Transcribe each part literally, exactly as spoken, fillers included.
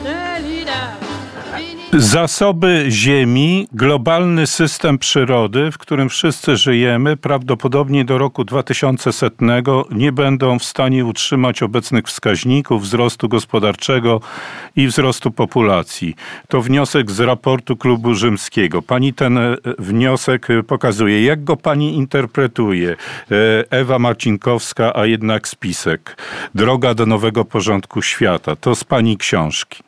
Zasoby ziemi, globalny system przyrody, w którym wszyscy żyjemy, prawdopodobnie do roku dwa tysiące sto nie będą w stanie utrzymać obecnych wskaźników wzrostu gospodarczego i wzrostu populacji. To wniosek z raportu Klubu Rzymskiego. Pani ten wniosek pokazuje. Jak go pani interpretuje? Ewa Marcinkowska, a jednak spisek. Droga do nowego porządku świata. To z pani książki.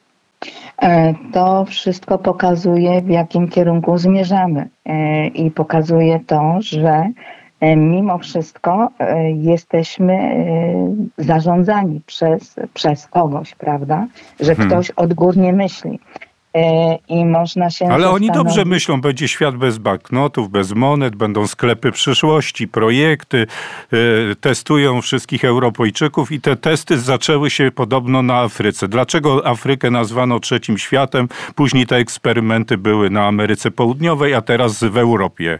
To wszystko pokazuje, w jakim kierunku zmierzamy i pokazuje to, że mimo wszystko jesteśmy zarządzani przez, przez kogoś, prawda? Że hmm. ktoś odgórnie myśli. I można się Ale zastanowić... oni dobrze myślą, będzie świat bez banknotów, bez monet, będą sklepy przyszłości, projekty, y, testują wszystkich Europejczyków i te testy zaczęły się podobno na Afryce. Dlaczego Afrykę nazwano trzecim światem? Później te eksperymenty były na Ameryce Południowej, a teraz w Europie.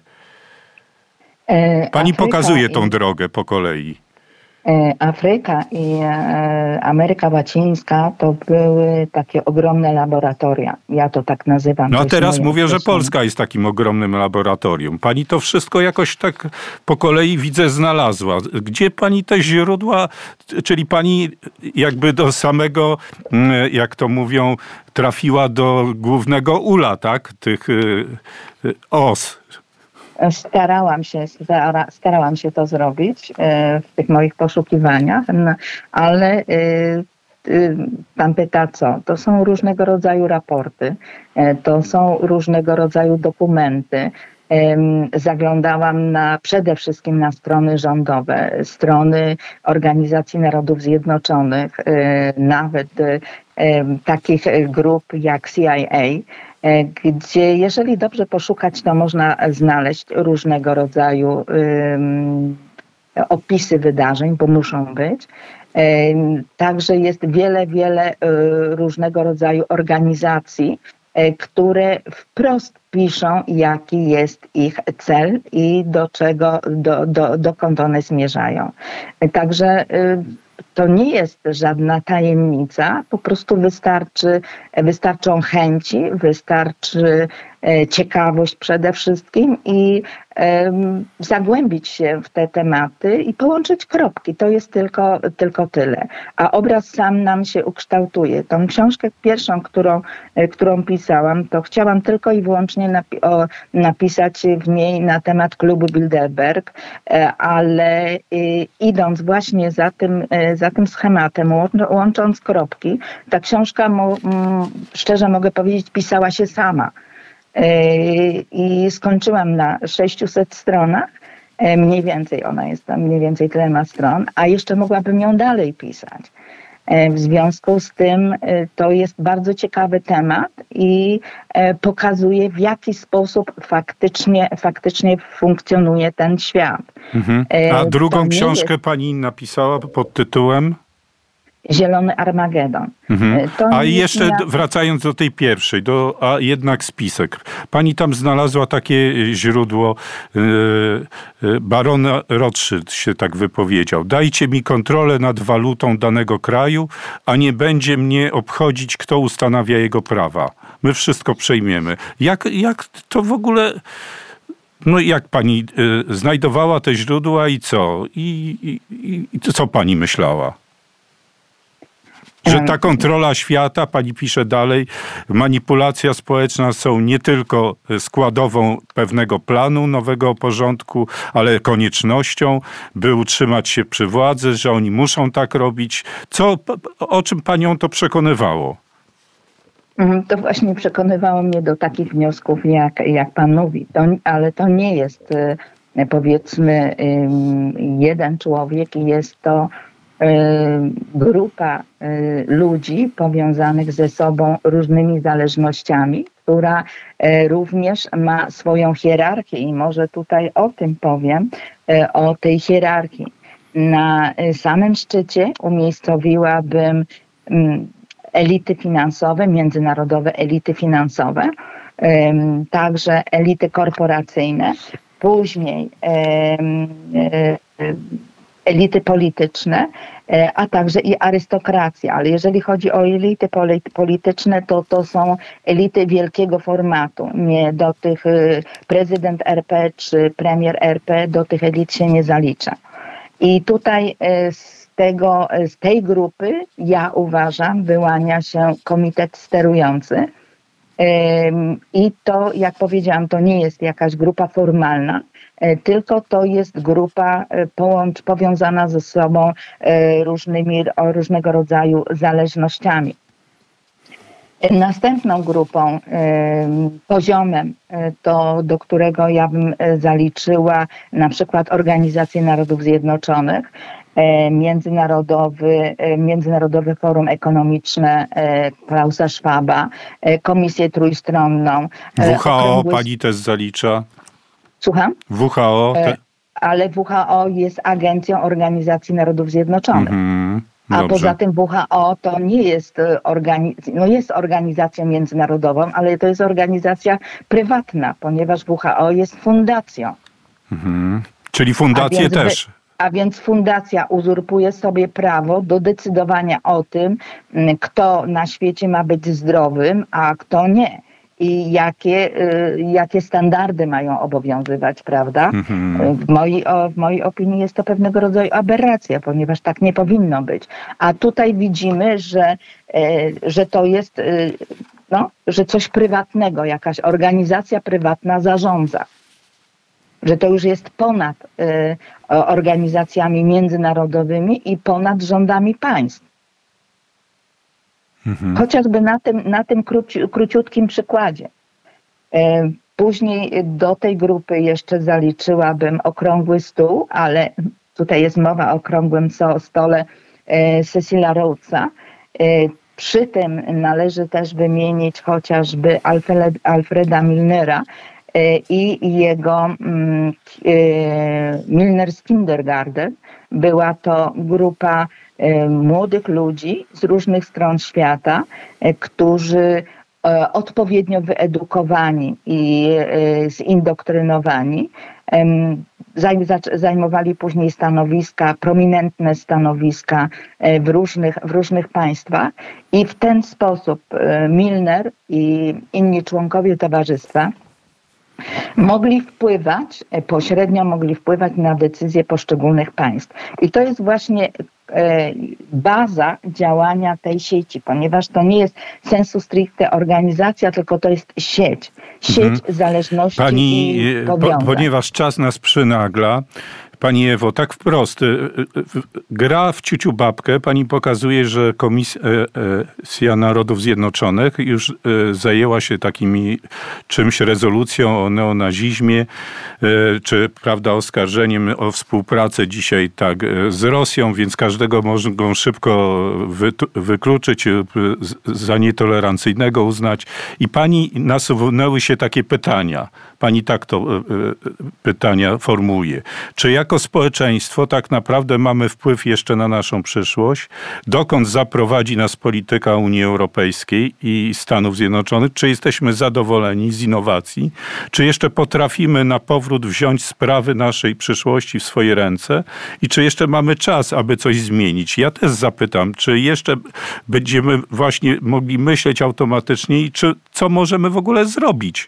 Pani Afryka pokazuje tą i... drogę po kolei. Afryka i Ameryka Łacińska to były takie ogromne laboratoria. Ja to tak nazywam. No a teraz mówię, że Polska jest takim ogromnym laboratorium. Pani to wszystko jakoś tak po kolei, widzę, znalazła. Gdzie pani te źródła, czyli pani jakby do samego, jak to mówią, trafiła do głównego ula, tak? Tych os. Starałam się, starałam się to zrobić w tych moich poszukiwaniach, ale pan pyta co? To są różnego rodzaju raporty, to są różnego rodzaju dokumenty. Zaglądałam na, przede wszystkim na strony rządowe, strony Organizacji Narodów Zjednoczonych, nawet takich grup jak C I A, gdzie jeżeli dobrze poszukać, to można znaleźć różnego rodzaju um, opisy wydarzeń, bo muszą być. Um, także jest wiele, wiele um, różnego rodzaju organizacji, um, które wprost piszą, jaki jest ich cel i do czego, do, do, dokąd one zmierzają. Także um, to nie jest żadna tajemnica, po prostu wystarczy, wystarczą chęci, wystarczy ciekawość przede wszystkim i um, zagłębić się w te tematy i połączyć kropki. To jest tylko, tylko tyle. A obraz sam nam się ukształtuje. Tą książkę pierwszą, którą, którą pisałam, to chciałam tylko i wyłącznie napi- o, napisać w niej na temat klubu Bilderberg, ale y, idąc właśnie za tym, za tym schematem, łącząc kropki, ta książka, mu, m, szczerze mogę powiedzieć, pisała się sama. I skończyłam na sześciuset stronach, mniej więcej ona jest tam, mniej więcej tyle ma stron, a jeszcze mogłabym ją dalej pisać. W związku z tym to jest bardzo ciekawy temat i pokazuje, w jaki sposób faktycznie, faktycznie funkcjonuje ten świat. Mhm. A drugą książkę jest... pani napisała pod tytułem? Zielony Armagedon. Mhm. A jeszcze miał... wracając do tej pierwszej, do, a jednak spisek. Pani tam znalazła takie źródło, yy, baron Rothschild się tak wypowiedział. Dajcie mi kontrolę nad walutą danego kraju, a nie będzie mnie obchodzić, kto ustanawia jego prawa. My wszystko przejmiemy. Jak, jak to w ogóle... No jak pani yy, znajdowała te źródła i co? I, i, i co pani myślała? Że ta kontrola świata, pani pisze dalej, manipulacja społeczna są nie tylko składową pewnego planu nowego porządku, ale koniecznością, by utrzymać się przy władzy, że oni muszą tak robić. Co, o czym panią to przekonywało? To właśnie przekonywało mnie do takich wniosków, jak, jak pan mówi. To, ale to nie jest, powiedzmy, jeden człowiek i jest to grupa ludzi powiązanych ze sobą różnymi zależnościami, która również ma swoją hierarchię i może tutaj o tym powiem, o tej hierarchii. Na samym szczycie umiejscowiłabym elity finansowe, międzynarodowe elity finansowe, także elity korporacyjne, później elity polityczne, a także i arystokracja. Ale jeżeli chodzi o elity polityczne, to to są elity wielkiego formatu. Nie do tych prezydent R P czy premier R P, do tych elit się nie zalicza. I tutaj z, tego, z tej grupy, ja uważam, wyłania się komitet sterujący. I to, jak powiedziałam, to nie jest jakaś grupa formalna, tylko to jest grupa połącz, powiązana ze sobą różnymi, różnego rodzaju zależnościami. Następną grupą, poziomem, to, do którego ja bym zaliczyła na przykład Organizację Narodów Zjednoczonych, Międzynarodowy, Międzynarodowe Forum Ekonomiczne Klausa Schwaba, Komisję Trójstronną. W H O okrągły... pani też zalicza? Słucham? W H O? Te... Ale W H O jest agencją Organizacji Narodów Zjednoczonych. Mm-hmm. A poza tym W H O to nie jest, organiz- no jest organizacją międzynarodową, ale to jest organizacja prywatna, ponieważ W H O jest fundacją. Mm-hmm. Czyli fundacje też. Wy- A więc fundacja uzurpuje sobie prawo do decydowania o tym, kto na świecie ma być zdrowym, a kto nie. I jakie, jakie standardy mają obowiązywać, prawda? Mm-hmm. W, mojej, w mojej opinii jest to pewnego rodzaju aberracja, ponieważ tak nie powinno być. A tutaj widzimy, że, że to jest, no, że coś prywatnego, jakaś organizacja prywatna zarządza. Że to już jest ponad y, organizacjami międzynarodowymi i ponad rządami państw. Mhm. Chociażby na tym, na tym króci, króciutkim przykładzie. Y, później do tej grupy jeszcze zaliczyłabym Okrągły Stół, ale tutaj jest mowa o Okrągłym stole y, Cecila Rhodesa. Y, przy tym należy też wymienić chociażby Alfred, Alfreda Milnera, i jego mm, e, Milner's Kindergarten. Była to grupa e, młodych ludzi z różnych stron świata, e, którzy e, odpowiednio wyedukowani i e, zindoktrynowani e, zajm, zajmowali później stanowiska, prominentne stanowiska e, w, różnych, w różnych państwach i w ten sposób e, Milner i inni członkowie towarzystwa mogli wpływać, pośrednio mogli wpływać na decyzje poszczególnych państw. I to jest właśnie e, baza działania tej sieci, ponieważ to nie jest sensu stricte organizacja, tylko to jest sieć. Sieć mhm. zależności Pani, i powiązań. Po, ponieważ czas nas przynagla, Pani Ewo, tak wprost, gra w ciuciu babkę. Pani pokazuje, że Komisja Narodów Zjednoczonych już zajęła się takimi czymś, rezolucją o neonazizmie, czy prawda, oskarżeniem o współpracę dzisiaj tak z Rosją, więc każdego mogą szybko wy, wykluczyć, za nietolerancyjnego uznać. I pani nasuwnęły się takie pytania. Pani tak to pytania formułuje. Czy jako społeczeństwo tak naprawdę mamy wpływ jeszcze na naszą przyszłość? Dokąd zaprowadzi nas polityka Unii Europejskiej i Stanów Zjednoczonych? Czy jesteśmy zadowoleni z innowacji? Czy jeszcze potrafimy na powrót wziąć sprawy naszej przyszłości w swoje ręce? I czy jeszcze mamy czas, aby coś zmienić? Ja też zapytam, czy jeszcze będziemy właśnie mogli myśleć automatycznie i czy, co możemy w ogóle zrobić?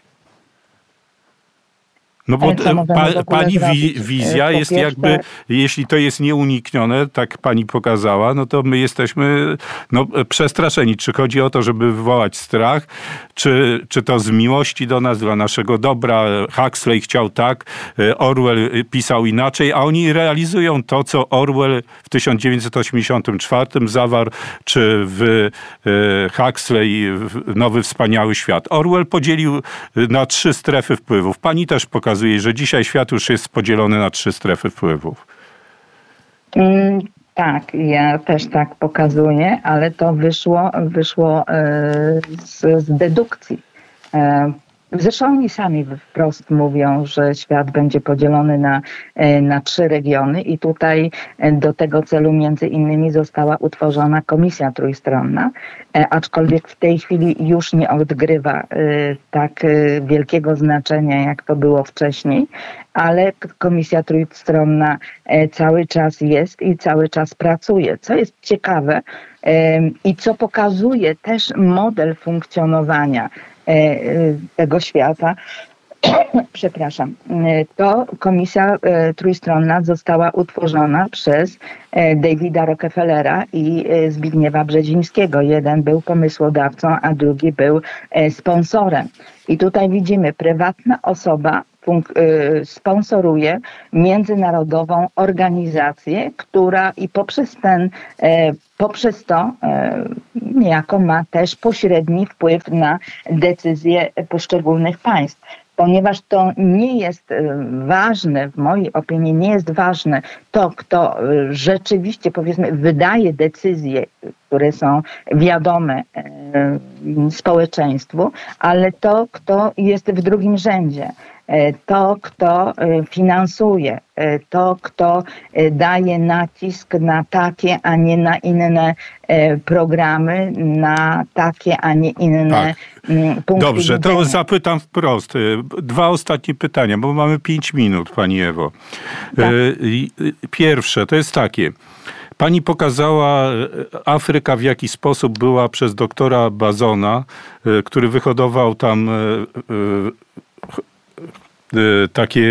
No bo pa, pani wi, wizja jest pierwsze... jakby, jeśli to jest nieuniknione, tak pani pokazała, no to my jesteśmy no, przestraszeni. Czy chodzi o to, żeby wywołać strach, czy, czy to z miłości do nas, dla naszego dobra. Huxley chciał tak, Orwell pisał inaczej, a oni realizują to, co Orwell w tysiąc dziewięćset osiemdziesiątym czwartym zawarł, czy w Huxley Nowy Wspaniały Świat. Orwell podzielił na trzy strefy wpływów. Pani też pokazała, że dzisiaj świat już jest podzielony na trzy strefy wpływów. Mm, tak, ja też tak pokazuję, ale to wyszło, wyszło e, z, z dedukcji. E, Zresztą oni sami wprost mówią, że świat będzie podzielony na, na trzy regiony i tutaj do tego celu między innymi została utworzona komisja trójstronna, aczkolwiek w tej chwili już nie odgrywa tak wielkiego znaczenia, jak to było wcześniej, ale komisja trójstronna cały czas jest i cały czas pracuje, co jest ciekawe i co pokazuje też model funkcjonowania tego świata. Przepraszam. To komisja trójstronna została utworzona przez Davida Rockefellera i Zbigniewa Brzezińskiego. Jeden był pomysłodawcą, a drugi był sponsorem. I tutaj widzimy, prywatna osoba sponsoruje międzynarodową organizację, która i poprzez ten, poprzez to niejako ma też pośredni wpływ na decyzje poszczególnych państw. Ponieważ to nie jest ważne, w mojej opinii nie jest ważne to, kto rzeczywiście, powiedzmy, wydaje decyzje, które są wiadome społeczeństwu, ale to, kto jest w drugim rzędzie. To, kto finansuje, to, kto daje nacisk na takie, a nie na inne programy, na takie, a nie inne tak. punkty Dobrze, widzenia. to zapytam wprost. Dwa ostatnie pytania, bo mamy pięć minut, pani Ewo. Tak. Pierwsze, to jest takie. Pani pokazała Afryka, w jaki sposób była przez doktora Bazona, który wyhodował tam takie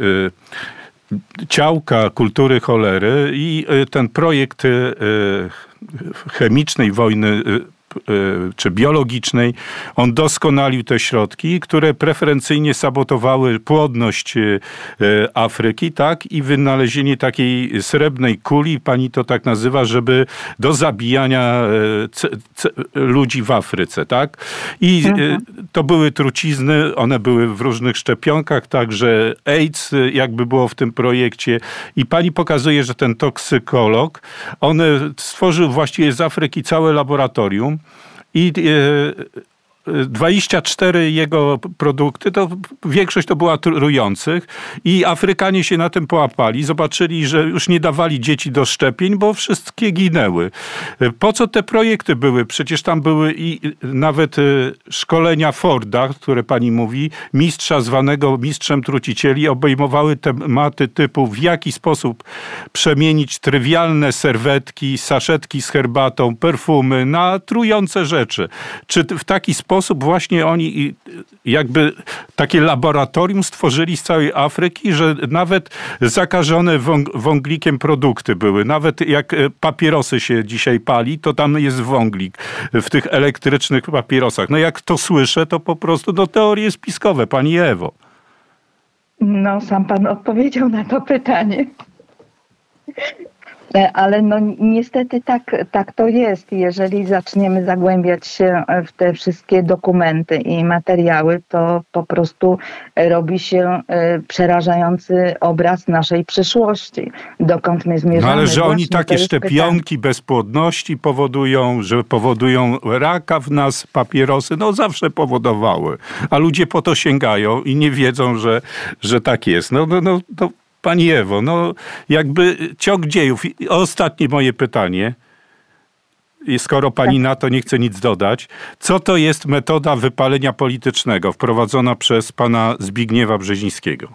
ciałka kultury cholery i ten projekt chemicznej wojny czy biologicznej, on doskonalił te środki, które preferencyjnie sabotowały płodność Afryki, tak? I wynalezienie takiej srebrnej kuli, pani to tak nazywa, żeby do zabijania c- c- ludzi w Afryce, tak? I mhm. to były trucizny, one były w różnych szczepionkach, także AIDS jakby było w tym projekcie. I pani pokazuje, że ten toksykolog, on stworzył właściwie z Afryki całe laboratorium, i dwadzieścia cztery jego produkty, to większość to była trujących i Afrykanie się na tym połapali. Zobaczyli, że już nie dawali dzieci do szczepień, bo wszystkie ginęły. Po co te projekty były? Przecież tam były i nawet szkolenia Forda, które pani mówi, mistrza zwanego mistrzem trucicieli, obejmowały tematy typu w jaki sposób przemienić trywialne serwetki, saszetki z herbatą, perfumy na trujące rzeczy. Czy w taki sposób sposób właśnie oni jakby takie laboratorium stworzyli z całej Afryki, że nawet zakażone wąglikiem produkty były. Nawet jak papierosy się dzisiaj pali, to tam jest wąglik w tych elektrycznych papierosach. No jak to słyszę, to po prostu no, teorie spiskowe, pani Ewo. No sam pan odpowiedział na to pytanie. Ale no niestety tak, tak to jest. Jeżeli zaczniemy zagłębiać się w te wszystkie dokumenty i materiały, to po prostu robi się przerażający obraz naszej przyszłości. Dokąd my zmierzamy. No ale że oni Właśnie takie szczepionki pytanie. bezpłodności powodują, że powodują raka w nas, papierosy, no zawsze powodowały. A ludzie po to sięgają i nie wiedzą, że, że tak jest. No, no, no to pani Ewo, no jakby ciąg dziejów. I ostatnie moje pytanie, i skoro pani na to nie chce nic dodać, co to jest metoda wypalenia politycznego wprowadzona przez pana Zbigniewa Brzezińskiego?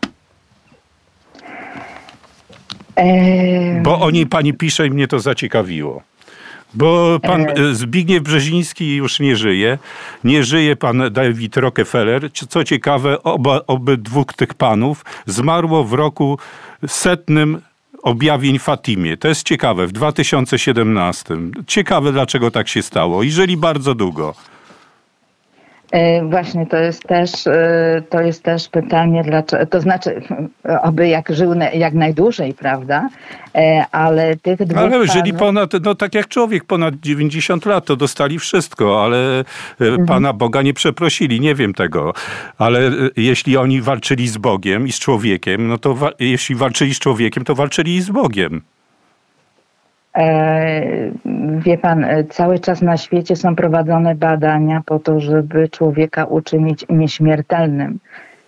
Eee... Bo o niej pani pisze i mnie to zaciekawiło. Bo pan Zbigniew Brzeziński już nie żyje. Nie żyje pan David Rockefeller. Co ciekawe, oba, obydwóch tych panów zmarło w roku setnym objawień Fatimie. To jest ciekawe, w dwa tysiące siedemnastym. Ciekawe, dlaczego tak się stało. I żyli bardzo długo. Właśnie to jest też, to jest też pytanie, dlaczego, to znaczy, oby jak żył jak najdłużej, prawda? Ale tych dwóch Ale żyli panów... ponad, no tak jak człowiek, ponad dziewięćdziesiąt lat, to dostali wszystko, ale mhm. Pana Boga nie przeprosili, nie wiem tego. Ale jeśli oni walczyli z Bogiem i z człowiekiem, no to wa- jeśli walczyli z człowiekiem, to walczyli i z Bogiem. Wie pan, cały czas na świecie są prowadzone badania po to, żeby człowieka uczynić nieśmiertelnym.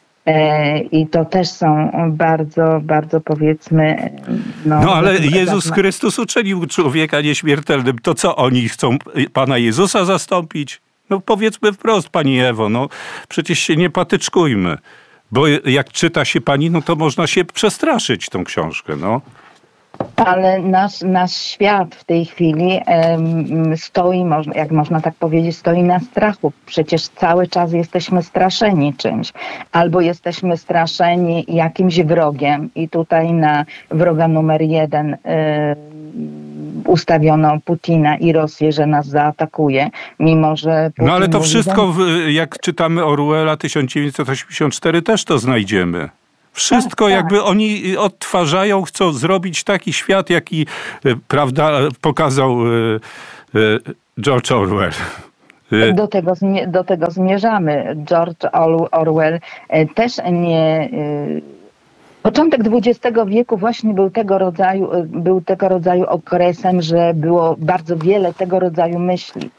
I to też są bardzo, bardzo powiedzmy... No, no ale Jezus za... Chrystus uczynił człowieka nieśmiertelnym. To co, oni chcą Pana Jezusa zastąpić? No powiedzmy wprost, Pani Ewo, no przecież się nie patyczkujmy. Bo jak czyta się Pani, no to można się przestraszyć tą książkę, no. Ale nasz, nasz świat w tej chwili um, stoi, można, jak można tak powiedzieć, stoi na strachu. Przecież cały czas jesteśmy straszeni czymś. Albo jesteśmy straszeni jakimś wrogiem i tutaj na wroga numer jeden um, ustawiono Putina i Rosję, że nas zaatakuje, mimo że... Putin no ale to mówi, wszystko, że... jak czytamy Orwella tysiąc dziewięćset osiemdziesiąt cztery, też to znajdziemy. Wszystko tak, jakby tak. Oni odtwarzają, chcą zrobić taki świat, jaki, prawda, pokazał George Orwell. Do tego, do tego zmierzamy. George Orwell też nie... Początek dwudziestego wieku właśnie był tego rodzaju, był tego rodzaju okresem, że było bardzo wiele tego rodzaju myśli.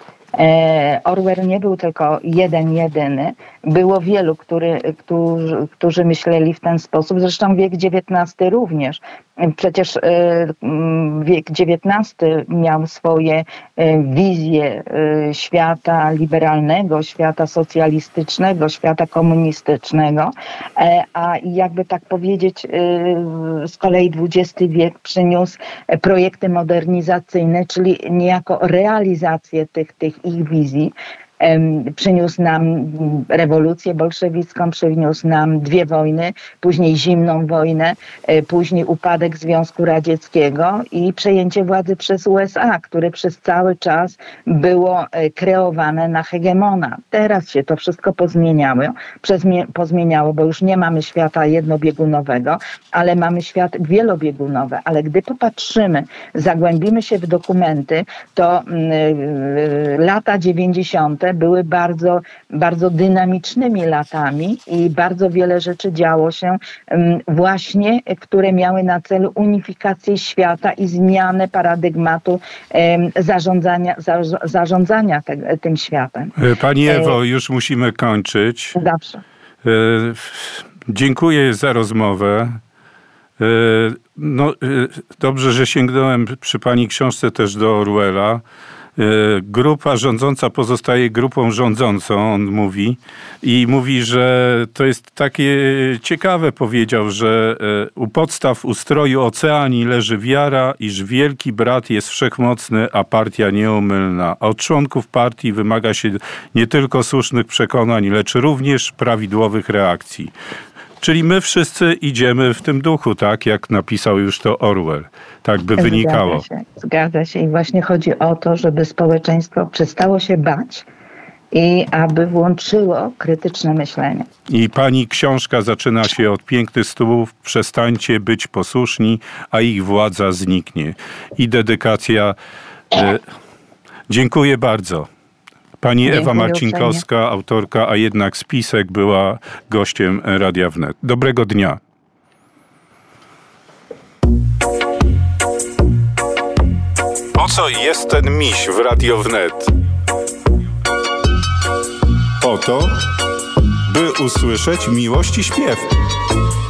Orwell nie był tylko jeden, jedyny. Było wielu, który, którzy, którzy myśleli w ten sposób. Zresztą wiek dziewiętnasty również. Przecież wiek dziewiętnasty miał swoje wizje świata liberalnego, świata socjalistycznego, świata komunistycznego, a jakby tak powiedzieć, z kolei dwudziesty wiek przyniósł projekty modernizacyjne, czyli niejako realizację tych, tych ich wizji. Przyniósł nam rewolucję bolszewicką, przyniósł nam dwie wojny, później zimną wojnę, później upadek Związku Radzieckiego i przejęcie władzy przez U S A, które przez cały czas było kreowane na hegemona. Teraz się to wszystko pozmieniało, pozmieniało, bo już nie mamy świata jednobiegunowego, ale mamy świat wielobiegunowy. Ale gdy popatrzymy, zagłębimy się w dokumenty, to yy, lata dziewięćdziesiąte były bardzo, bardzo dynamicznymi latami i bardzo wiele rzeczy działo się właśnie, które miały na celu unifikację świata i zmianę paradygmatu zarządzania, zarządzania te, tym światem. Pani Ewo, już musimy kończyć. Dobrze. Dziękuję za rozmowę. No, dobrze, że sięgnąłem przy Pani książce też do Orwella. Grupa rządząca pozostaje grupą rządzącą, on mówi. I mówi, że to jest takie ciekawe, powiedział, że u podstaw ustroju Oceanii leży wiara, iż wielki brat jest wszechmocny, a partia nieomylna. A od członków partii wymaga się nie tylko słusznych przekonań, lecz również prawidłowych reakcji. Czyli my wszyscy idziemy w tym duchu, tak jak napisał już to Orwell. Tak by wynikało. Zgadza się, zgadza się. I właśnie chodzi o to, żeby społeczeństwo przestało się bać i aby włączyło krytyczne myślenie. I pani książka zaczyna się od pięknych słów: przestańcie być posłuszni, a ich władza zniknie. I dedykacja. E, dziękuję bardzo. Pani Dziękuję Ewa Marcinkowska, uprzejmie. Autorka, a jednak spisek, była gościem Radia Wnet. Dobrego dnia. Po co jest ten miś w Radio Wnet? Po to, by usłyszeć miłość i śpiew.